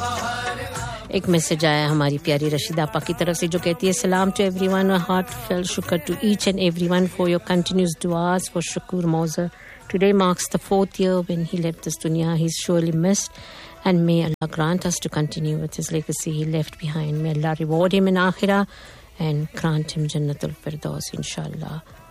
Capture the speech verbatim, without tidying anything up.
एक मैसेज आया हमारी प्यारी रशीदा आपा की तरफ से जो कहती है सलाम to everyone heartfelt shukr to each and everyone for your continuous duas for Shakur Moza. Today marks the fourth year when he left this dunya. He's surely missed and may Allah grant us to continue with his legacy he left behind. May Allah reward him in akhirah and grant him Jannatul Firdaus inshallah.